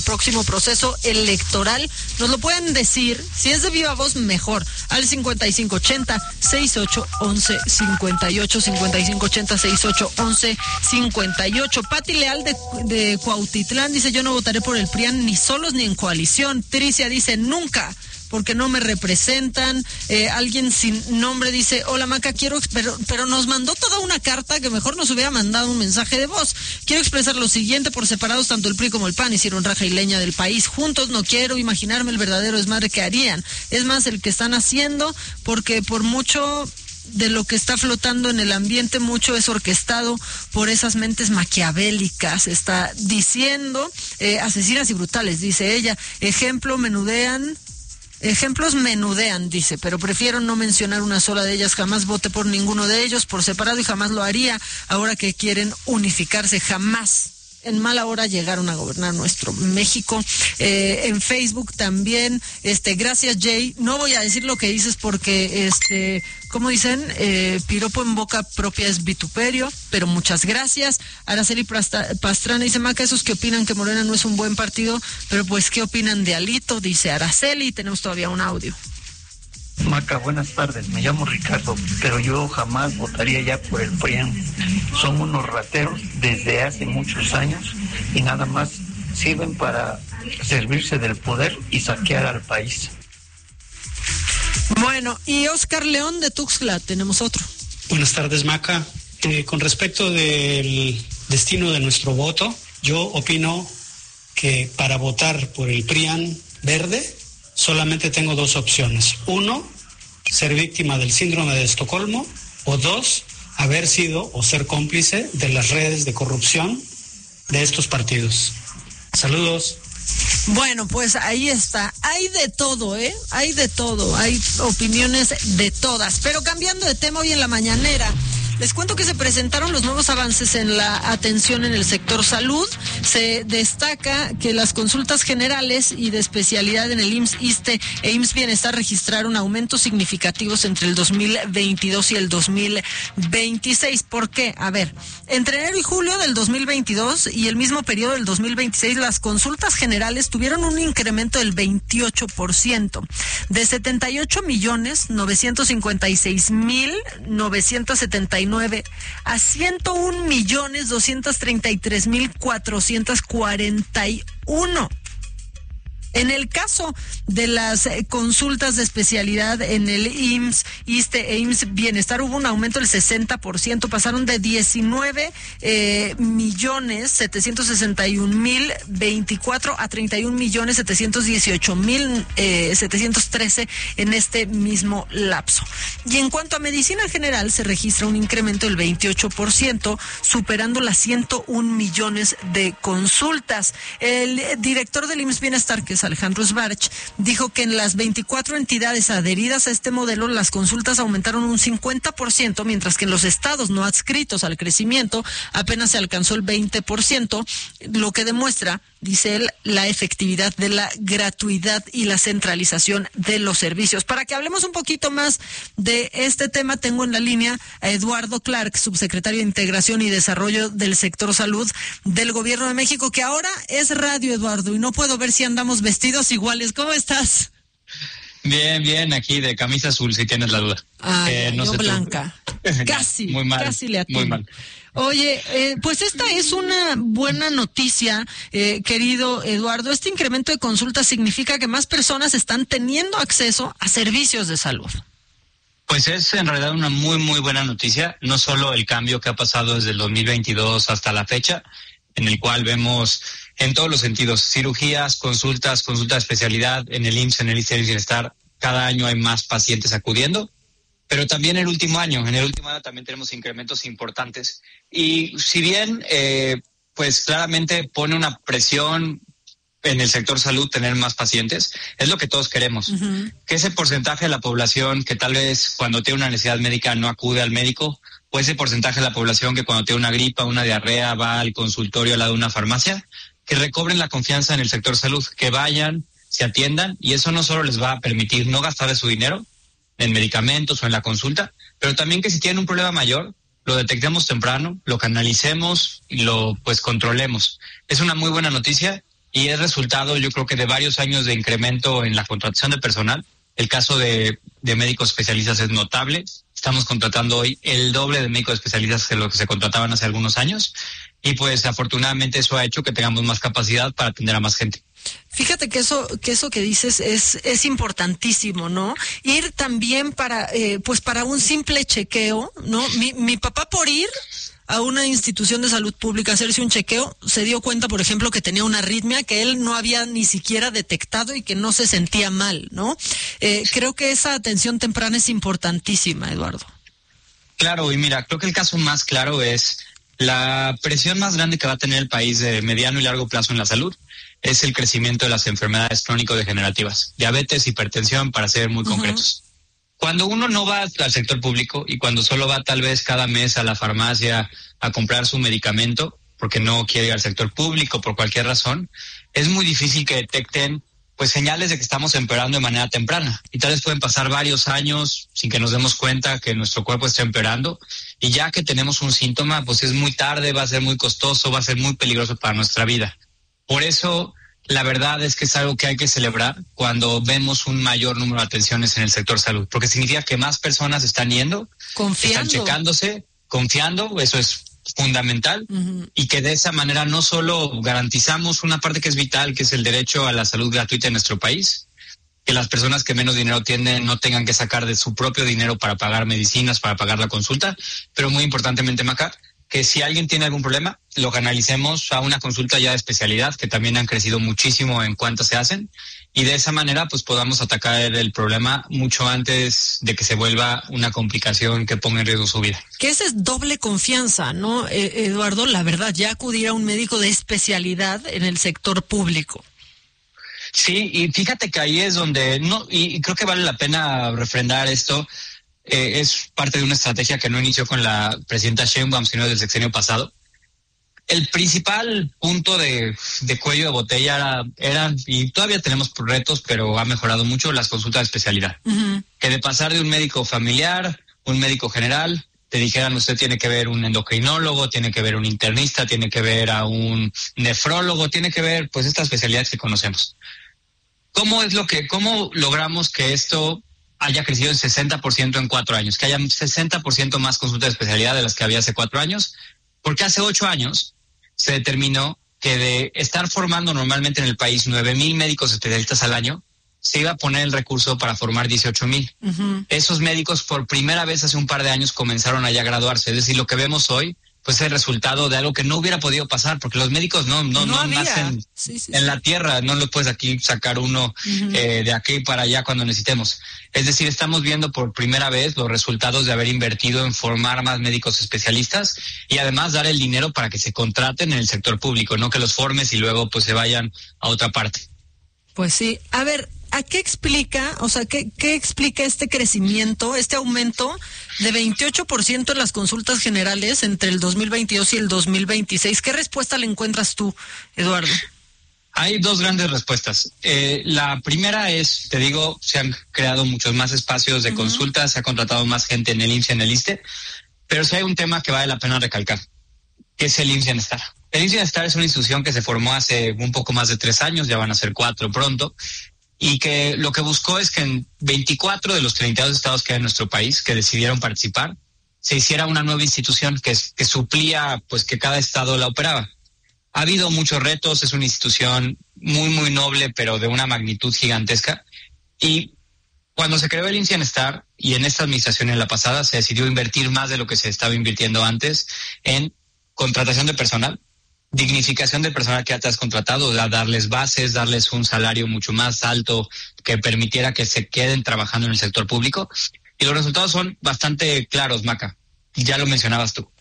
próximo proceso electoral. Nos lo pueden decir, si es de viva voz, mejor, al 5580-6811-58, 5580-6811-58. Pati Leal de Cuautitlán dice: yo no votaré por el PRIAN ni solos ni en coalición. Tricia dice: nunca, porque no me representan. Alguien sin nombre dice: hola Maca, pero nos mandó toda una carta que mejor nos hubiera mandado un mensaje de voz. Quiero expresar lo siguiente: por separados tanto el PRI como el PAN hicieron raja y leña del país. Juntos no quiero imaginarme el verdadero desmadre que harían. Es más, el que están haciendo, porque por mucho de lo que está flotando en el ambiente, mucho es orquestado por esas mentes maquiavélicas, está diciendo. Asesinas y brutales, dice ella. Ejemplos menudean, dice, pero prefiero no mencionar una sola de ellas. Jamás voté por ninguno de ellos por separado y jamás lo haría. Ahora que quieren unificarse, jamás. En mala hora llegaron a gobernar nuestro México. En Facebook también, gracias Jay. No voy a decir lo que dices porque, ¿cómo dicen? Piropo en boca propia es vituperio, pero muchas gracias. Araceli Pastrana dice: Maca, esos que opinan que Morena no es un buen partido, pero pues, ¿qué opinan de Alito? Dice Araceli. Tenemos todavía un audio. Maca, buenas tardes, me llamo Ricardo, pero yo jamás votaría ya por el PRIAN. Son unos rateros desde hace muchos años y nada más sirven para servirse del poder y saquear al país. Bueno, y Oscar León de Tuxtla, tenemos otro. Buenas tardes, Maca. Con respecto del destino de nuestro voto, yo opino que para votar por el PRIAN verde solamente tengo dos opciones. Uno, ser víctima del síndrome de Estocolmo, o dos, haber sido o ser cómplice de las redes de corrupción de estos partidos. Saludos. Bueno, pues ahí está. Hay de todo, hay de todo. Hay opiniones de todas. Pero cambiando de tema, hoy en la mañanera les cuento que se presentaron los nuevos avances en la atención en el sector salud. Se destaca que las consultas generales y de especialidad en el IMSS, ISSSTE e IMSS Bienestar registraron aumentos significativos entre el 2022 y el 2026. ¿Por qué? A ver, entre enero y julio del 2022 y el mismo periodo del 2026, las consultas generales tuvieron un incremento del 28%, de 78.956.979 a 101.233.441. En el caso de las consultas de especialidad en el IMSS, ISSSTE e IMSS Bienestar hubo un aumento del 60%, pasaron de 19.761.024 a 31.718.713 en este mismo lapso. Y en cuanto a medicina general, se registra un incremento del 28%, superando las 101 millones de consultas. El director del IMSS Bienestar, que es Alejandro Sbarch, dijo que en las 24 entidades adheridas a este modelo las consultas aumentaron un 50%, mientras que en los estados no adscritos al crecimiento apenas se alcanzó el 20%, lo que demuestra, dice él, la efectividad de la gratuidad y la centralización de los servicios. Para que hablemos un poquito más de este tema, tengo en la línea a Eduardo Clark, subsecretario de Integración y Desarrollo del Sector Salud del Gobierno de México, que ahora es radio, Eduardo, y no puedo ver si andamos vestidos iguales. ¿Cómo estás? Bien, aquí de camisa azul, si tienes la duda. No yo sé blanca. Casi, muy mal, casi le atino. Muy mal. Oye, pues esta es una buena noticia, querido Eduardo. Este incremento de consultas significa que más personas están teniendo acceso a servicios de salud. Pues es en realidad una muy buena noticia, no solo el cambio que ha pasado desde el 2022 hasta la fecha, en el cual vemos en todos los sentidos, cirugías, consultas de especialidad en el IMSS, en el ISSSTE, en el Bienestar, cada año hay más pacientes acudiendo, pero también en el último año también tenemos incrementos importantes. Y si bien, pues claramente pone una presión en el sector salud tener más pacientes, es lo que todos queremos. Uh-huh. Que ese porcentaje de la población que tal vez cuando tiene una necesidad médica no acude al médico, o ese porcentaje de la población que cuando tiene una gripa, una diarrea, va al consultorio al lado de una farmacia, que recobren la confianza en el sector salud, que vayan, se atiendan, y eso no solo les va a permitir no gastar de su dinero en medicamentos o en la consulta, pero también que si tienen un problema mayor, lo detectemos temprano, lo canalicemos y lo controlemos. Es una muy buena noticia y es resultado, yo creo que de varios años de incremento en la contratación de personal. El caso de médicos especialistas es notable. Estamos contratando hoy el doble de médicos especialistas de lo que se contrataban hace algunos años, y pues afortunadamente eso ha hecho que tengamos más capacidad para atender a más gente. Fíjate que eso que dices es importantísimo, ¿no? Ir también para un simple chequeo, ¿no? Mi papá, por ir a una institución de salud pública a hacerse un chequeo, se dio cuenta, por ejemplo, que tenía una arritmia que él no había ni siquiera detectado y que no se sentía mal, ¿no? Creo que esa atención temprana es importantísima, Eduardo. Claro, y mira, creo que el caso más claro es la presión más grande que va a tener el país de mediano y largo plazo en la salud. Es el crecimiento de las enfermedades crónico-degenerativas, diabetes, hipertensión, para ser muy concretos. Cuando uno no va al sector público y cuando solo va tal vez cada mes a la farmacia a comprar su medicamento, porque no quiere ir al sector público por cualquier razón, es muy difícil que detecten pues señales de que estamos empeorando de manera temprana. Y tal vez pueden pasar varios años sin que nos demos cuenta que nuestro cuerpo está empeorando, y ya que tenemos un síntoma, pues es muy tarde, va a ser muy costoso, va a ser muy peligroso para nuestra vida. Por eso, la verdad es que es algo que hay que celebrar cuando vemos un mayor número de atenciones en el sector salud, porque significa que más personas están yendo, están checándose, confiando, eso es fundamental, y que de esa manera no solo garantizamos una parte que es vital, que es el derecho a la salud gratuita en nuestro país, que las personas que menos dinero tienen no tengan que sacar de su propio dinero para pagar medicinas, para pagar la consulta, pero muy importantemente, Maca, que si alguien tiene algún problema, lo canalicemos a una consulta ya de especialidad, que también han crecido muchísimo en cuanto se hacen, y de esa manera pues podamos atacar el problema mucho antes de que se vuelva una complicación que ponga en riesgo su vida. Que esa es doble confianza, ¿no, Eduardo? La verdad, ya acudir a un médico de especialidad en el sector público. Sí, y fíjate que ahí es donde, y creo que vale la pena refrendar esto. Es parte de una estrategia que no inició con la presidenta Sheinbaum, sino del sexenio pasado. El principal punto de cuello de botella era, y todavía tenemos retos, pero ha mejorado mucho, las consultas de especialidad. Que de pasar de un médico familiar, un médico general, te dijeran usted tiene que ver un endocrinólogo, tiene que ver un internista, tiene que ver a un nefrólogo, tiene que ver pues estas especialidades que conocemos. ¿Cómo logramos que esto haya crecido en 60% en 4 años, que haya 60% más consultas de especialidad de las que había hace 4 años? Porque hace 8 años se determinó que de estar formando normalmente en el país 9,000 médicos especialistas al año, se iba a poner el recurso para formar 18,000. Esos médicos por primera vez hace un par de años comenzaron a ya graduarse. Es decir, lo que vemos hoy pues es el resultado de algo que no hubiera podido pasar, porque los médicos no nacen en la tierra, no lo puedes aquí sacar uno de aquí para allá cuando necesitemos. Es decir, estamos viendo por primera vez los resultados de haber invertido en formar más médicos especialistas y además dar el dinero para que se contraten en el sector público, no que los formes y luego pues se vayan a otra parte. Pues sí. A ver, ¿a qué explica, qué explica este crecimiento, este aumento de 28% en las consultas generales entre el 2022 y el 2026? ¿Qué respuesta le encuentras tú, Eduardo? Hay 2 grandes respuestas. La primera es, te digo, se han creado muchos más espacios de consulta, se ha contratado más gente en el IMSS y en el ISSSTE, pero sí hay un tema que vale la pena recalcar, que es el IMSS Bienestar. El IMSS Bienestar es una institución que se formó hace un poco más de 3 años, ya van a ser 4 pronto, y que lo que buscó es que en 24 de los 32 estados que hay en nuestro país que decidieron participar, se hiciera una nueva institución que suplía pues que cada estado la operaba. Ha habido muchos retos, es una institución muy, muy noble, pero de una magnitud gigantesca. Y cuando se creó el IMSS Bienestar, y en esta administración en la pasada, se decidió invertir más de lo que se estaba invirtiendo antes en contratación de personal, dignificación del personal que ya te has contratado, darles bases, darles un salario mucho más alto que permitiera que se queden trabajando en el sector público. Y los resultados son bastante claros, Maca. Ya lo mencionabas tú.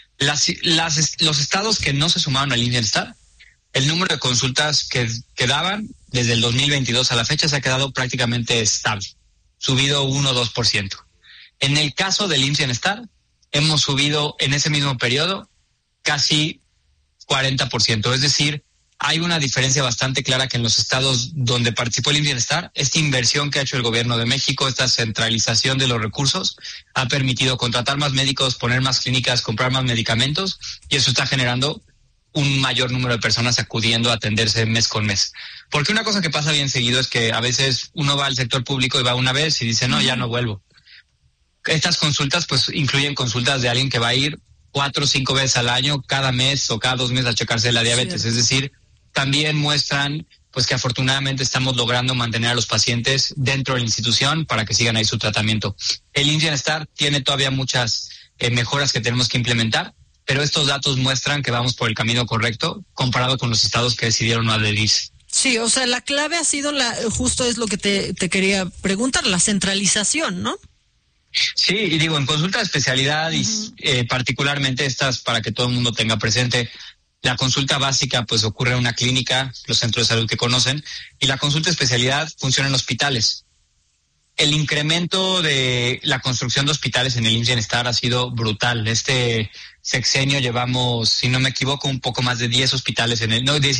Los estados que no se sumaron al IMSS Bienestar, el número de consultas que daban desde el 2022 a la fecha se ha quedado prácticamente estable, subido 1 o 2%. En el caso del IMSS Bienestar, hemos subido en ese mismo periodo casi 40%, es decir, hay una diferencia bastante clara que en los estados donde participó el IMSS Bienestar, esta inversión que ha hecho el gobierno de México, esta centralización de los recursos, ha permitido contratar más médicos, poner más clínicas, comprar más medicamentos, y eso está generando un mayor número de personas acudiendo a atenderse mes con mes. Porque una cosa que pasa bien seguido es que a veces uno va al sector público y va una vez y dice, no, ya no vuelvo. Estas consultas pues incluyen consultas de alguien que va a ir 4 o 5 veces al año, cada mes o cada 2 meses a checarse la diabetes. Sí. Es decir, también muestran pues que afortunadamente estamos logrando mantener a los pacientes dentro de la institución para que sigan ahí su tratamiento. El IMSS Bienestar tiene todavía muchas mejoras que tenemos que implementar, pero estos datos muestran que vamos por el camino correcto comparado con los estados que decidieron no adherirse. Sí, o sea, la clave ha sido justo es lo que te quería preguntar, la centralización, ¿no? Sí, y digo, en consulta de especialidad y particularmente estas para que todo el mundo tenga presente. La consulta básica pues ocurre en una clínica, los centros de salud que conocen, y la consulta de especialidad funciona en hospitales. El incremento de la construcción de hospitales en el IMSS Bienestar ha sido brutal. Este sexenio llevamos, si no me equivoco, un poco más de 17 hospitales en el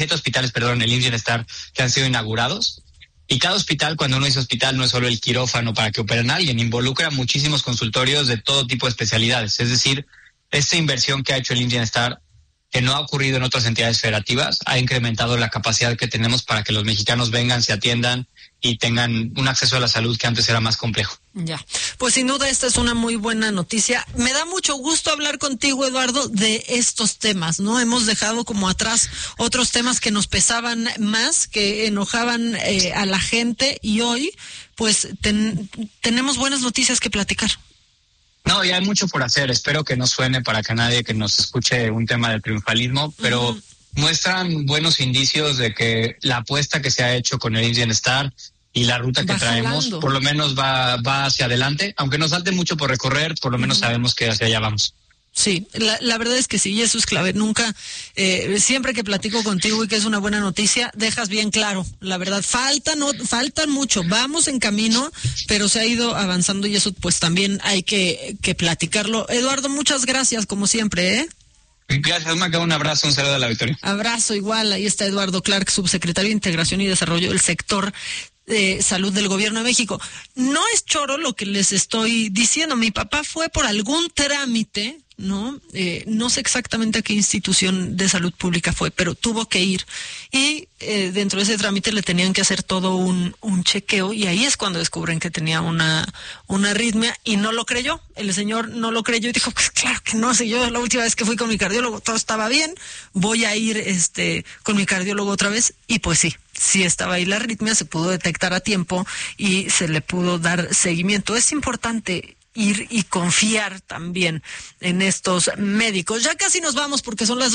IMSS Bienestar que han sido inaugurados. Y cada hospital, cuando uno dice hospital, no es solo el quirófano para que operen a alguien, involucra muchísimos consultorios de todo tipo de especialidades. Es decir, esta inversión que ha hecho el IMSS Bienestar, que no ha ocurrido en otras entidades federativas, ha incrementado la capacidad que tenemos para que los mexicanos vengan, se atiendan y tengan un acceso a la salud que antes era más complejo. Ya, pues sin duda esta es una muy buena noticia. Me da mucho gusto hablar contigo, Eduardo, de estos temas, ¿no? Hemos dejado como atrás otros temas que nos pesaban más, que enojaban a la gente, y hoy pues tenemos buenas noticias que platicar. No, y hay mucho por hacer. Espero que no suene para que nadie que nos escuche un tema de triunfalismo, pero muestran buenos indicios de que la apuesta que se ha hecho con el IMSS Bienestar y la ruta que traemos, por lo menos va hacia adelante. Aunque nos falte mucho por recorrer, por lo menos sabemos que hacia allá vamos. Sí, la verdad es que sí, y eso es clave. Nunca, siempre que platico contigo y que es una buena noticia, dejas bien claro, la verdad, faltan mucho, vamos en camino, pero se ha ido avanzando y eso pues también hay que platicarlo. Eduardo, muchas gracias, como siempre, ¿eh? Gracias, Maca, un abrazo, un saludo a la Victoria. Abrazo igual, ahí está Eduardo Clark, subsecretario de Integración y Desarrollo del Sector de Salud del Gobierno de México. No es choro lo que les estoy diciendo, mi papá fue por algún trámite, ¿no? No sé exactamente a qué institución de salud pública fue, pero tuvo que ir y dentro de ese trámite le tenían que hacer todo un chequeo, y ahí es cuando descubren que tenía una arritmia y no lo creyó. El señor no lo creyó y dijo, pues claro que no, si yo la última vez que fui con mi cardiólogo todo estaba bien, voy a ir con mi cardiólogo otra vez, y pues sí estaba ahí la arritmia, se pudo detectar a tiempo y se le pudo dar seguimiento. Es importante ir y confiar también en estos médicos. Ya casi nos vamos porque son las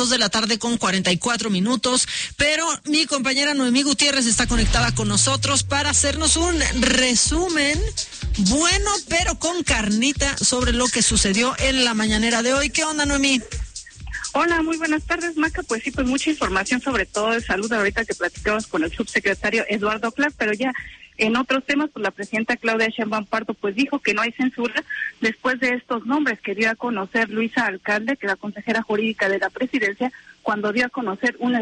2:44 p.m, pero mi compañera Noemí Gutiérrez está conectada con nosotros para hacernos un resumen bueno, pero con carnita, sobre lo que sucedió en la mañanera de hoy. ¿Qué onda, Noemí? Hola, muy buenas tardes, Maca. Pues sí, pues mucha información sobre todo de salud ahorita que platicamos con el subsecretario Eduardo Clark, pero ya en otros temas, pues la presidenta Claudia Sheinbaum Pardo pues dijo que no hay censura después de estos nombres que dio a conocer Luisa Alcalde, que era consejera jurídica de la presidencia, cuando dio a conocer una